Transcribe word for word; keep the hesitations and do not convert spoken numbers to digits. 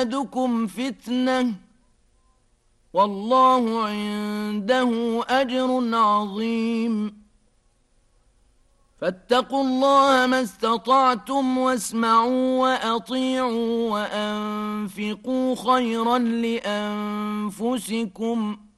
يزدكم فتنة والله عنده أجر عظيم فاتقوا الله ما استطعتم واسمعوا وأطيعوا وأنفقوا خيرا لأنفسكم